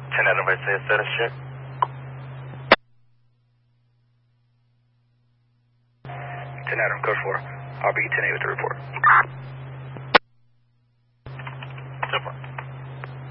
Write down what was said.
10 Adam, I say a status check. 10 Adam, code 4. I'll be 10-8 with the report.